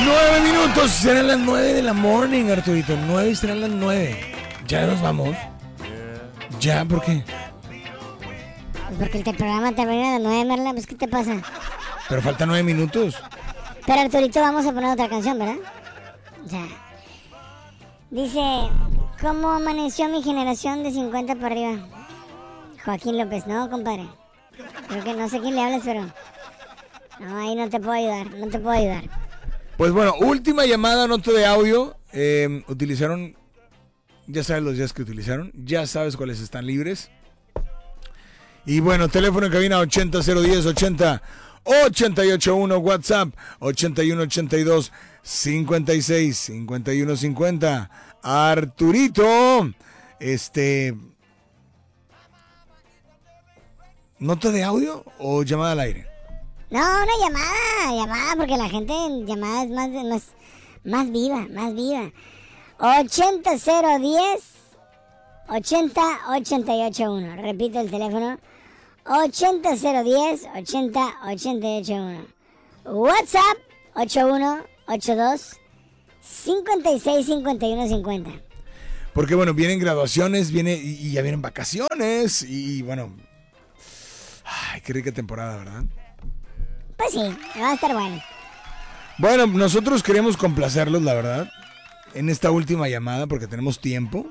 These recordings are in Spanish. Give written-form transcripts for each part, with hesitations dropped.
9 minutos, serán las 9 de la morning, Arturito. 9 y serán las 9. ¿Ya nos vamos? ¿Ya? ¿Por qué? Porque el programa termina a las 9, Merla. Pues, ¿qué te pasa? Pero faltan 9 minutos. Pero, Arturito, vamos a poner otra canción, ¿verdad? Ya. Dice, ¿cómo amaneció mi generación de 50 para arriba? Joaquín López, no, compadre. Creo que no sé quién le hablas, pero... No, ahí no te puedo ayudar. Pues bueno, última llamada, nota de audio. Utilizaron, ya sabes los días que utilizaron, ya sabes cuáles están libres. Y bueno, teléfono en cabina 80-010-80-881, WhatsApp 8182-56-5150. Arturito, ¿nota de audio o llamada al aire? No, una llamada, porque la gente en llamada es más viva. 80-010-80-881. Repito el teléfono. 80-010-80-881. WhatsApp 8182-56-5150. Porque bueno, vienen graduaciones, y ya vienen vacaciones y bueno. Ay, qué rica temporada, ¿verdad? Pues sí, va a estar bueno. Bueno, nosotros queremos complacerlos, la verdad, en esta última llamada porque tenemos tiempo.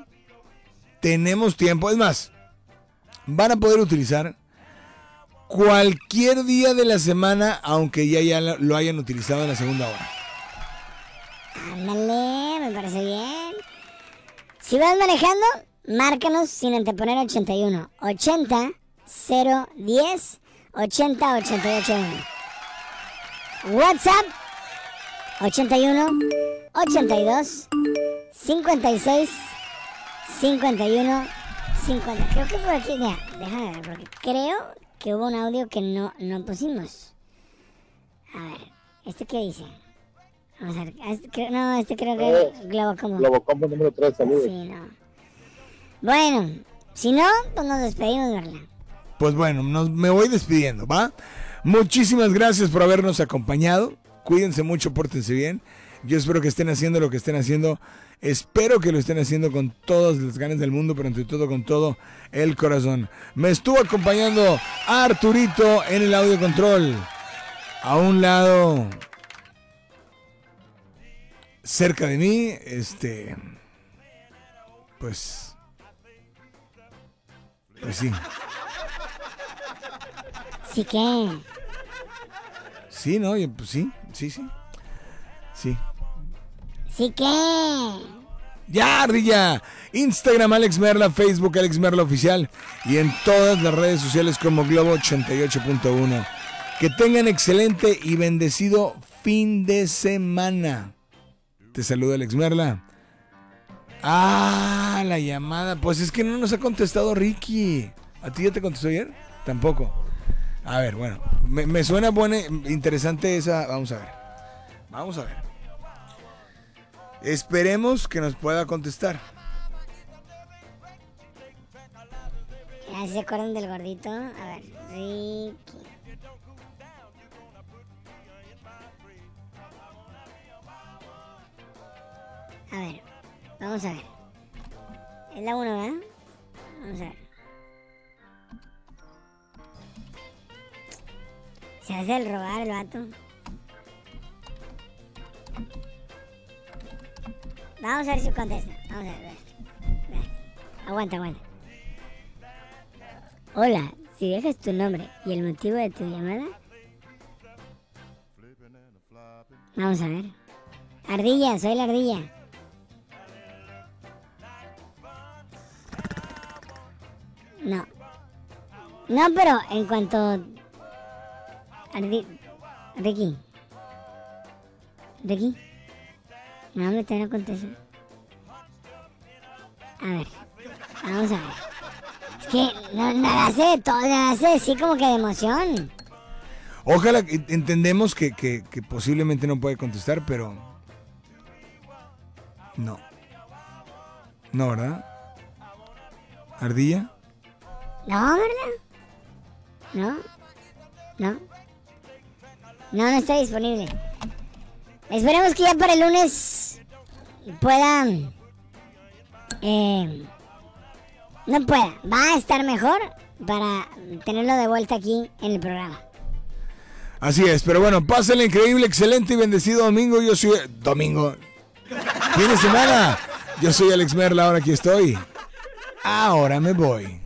Es más, van a poder utilizar cualquier día de la semana, aunque ya lo hayan utilizado en la segunda hora. Ándale, me parece bien. Si vas manejando, márcanos sin anteponer 81. 80-010-80-881. WhatsApp 81-82-56-51-50. Creo que por aquí, mira, déjame ver, porque creo que hubo un audio que no pusimos. A ver, ¿qué dice? Vamos a ver, creo que es Globocombo. Globocombo número 3, saludos. Sí, no. Bueno, si no, pues nos despedimos, ¿verdad? Pues bueno, me voy despidiendo, ¿va? Muchísimas gracias por habernos acompañado. Cuídense mucho, pórtense bien. Yo espero que estén haciendo lo que estén haciendo. Espero que lo estén haciendo con todas las ganas del mundo, pero entre todo con todo el corazón. Me estuvo acompañando Arturito en el audio control. A un lado, cerca de mí, pues sí. ¿Sí qué? Sí, ¿no? Pues sí. Sí. ¿Sí qué? Ya, Ardilla. Instagram Alex Merla, Facebook Alex Merla Oficial y en todas las redes sociales como Globo 88.1. Que tengan excelente y bendecido fin de semana. Te saluda Alex Merla. Ah, la llamada. Pues es que no nos ha contestado Ricky. ¿A ti ya te contestó ayer? Tampoco. A ver, bueno. Me suena buena, interesante esa. Vamos a ver. Esperemos que nos pueda contestar. ¿Ya se acuerdan del gordito? A ver, Ricky. A ver, vamos a ver. Es la 1, ¿verdad? Vamos a ver. Se hace el robar el vato. Vamos a ver si contesta. Vamos a ver. Aguanta. Hola, si dejas tu nombre y el motivo de tu llamada. Vamos a ver. Ardilla, soy la ardilla. No, pero en cuanto... Ricky. No, me te no contestar. A ver, vamos a ver. Es que no hace de todo, hace así como que de emoción. Ojalá, entendemos que posiblemente no puede contestar, pero... No, ¿verdad? ¿Ardilla? No, ¿verdad? No está disponible. Esperemos que ya para el lunes pueda... no pueda, va a estar mejor para tenerlo de vuelta aquí en el programa. Así es, pero bueno, pásenle increíble, excelente y bendecido domingo. Yo soy... Domingo. Fin de semana. Yo soy Alex Merla, ahora aquí estoy. Ahora me voy.